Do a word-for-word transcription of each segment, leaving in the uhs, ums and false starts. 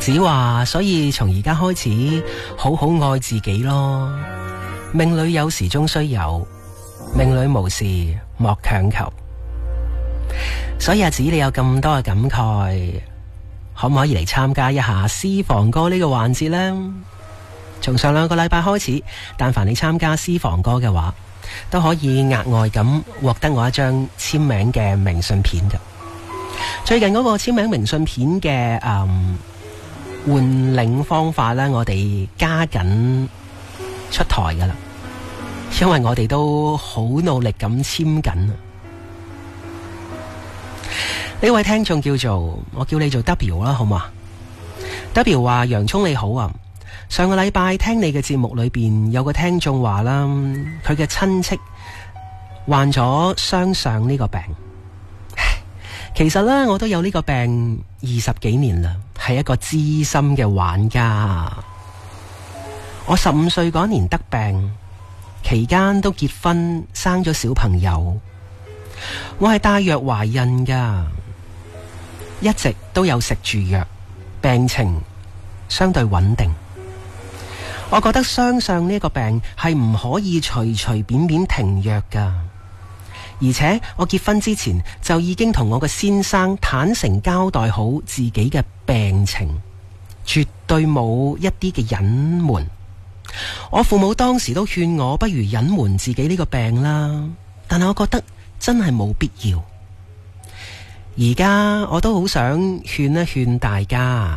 子話，所以從而家開始好好愛自己咯。命裏有時終須有，命裏無事莫強求。所以阿子，你有咁多嘅感慨，可唔可以嚟參加一下私房歌呢個環節呢？從上兩個禮拜開始，但凡你參加私房歌嘅話，都可以額外咁獲得我一張簽名嘅明信片嘅。最近嗰個簽名明信片嘅誒換領方法呢，我哋加緊出台噶啦，因為我哋都好努力咁簽緊啊。呢位聽眾叫做，我叫你做 W 啦，好嘛？ W 話洋蔥你好啊，上個禮拜聽你嘅節目裏邊有個聽眾話啦，佢嘅親戚患咗雙相呢個病。其實呢，我都有呢個病二十幾年啦，係一個資深嘅玩家。我十五歲嗰年得病，期間都結婚生咗小朋友，我係帶藥懷孕噶，一直都有食住藥，病情相對穩定。我覺得雙相呢個病係唔可以隨隨便便停藥噶，而且我結婚之前就已經同我嘅先生坦誠交代好自己嘅病情，絕對冇一啲嘅隱瞞。我父母當時都勸我不如隱瞞自己呢個病啦，但係我覺得真係冇必要。而家我都好想勸一勸大家，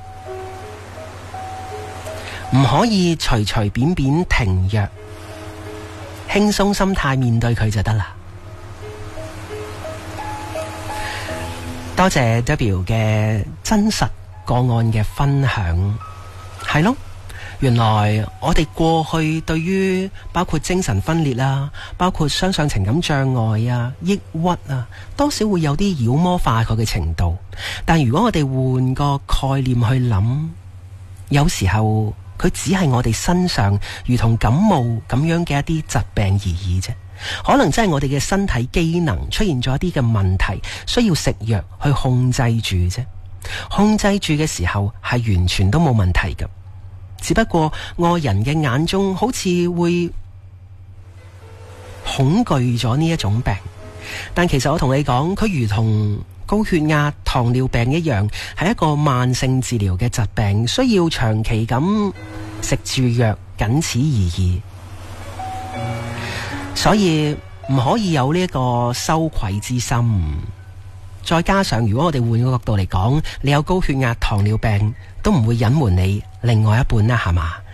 唔可以隨隨便便停藥，輕鬆心態面對佢就得啦。多謝 W 嘅真實個案嘅分享。係咯，原來我哋過去對於包括精神分裂啊，包括雙相情感障礙啊、抑鬱啊，多少會有啲妖魔化佢嘅程度。但如果我哋換個概念去諗，有時候佢只係我哋身上如同感冒咁樣嘅一啲疾病而已啫。可能真係我哋嘅身體機能出現咗一啲嘅問題，需要食藥去控制住啫。控制住嘅時候係完全都冇問題㗎，只不過外人嘅眼中好似會恐懼咗呢一種病。但其實我同你講，佢如同高血壓、糖尿病一樣，係一個慢性治療嘅疾病，需要長期咁食住藥，僅此而已。所以唔可以有呢一個羞愧之心。再加上如果我哋換個角度嚟講，你有高血壓、糖尿病都唔會隱瞞你另外一半啦，係嘛？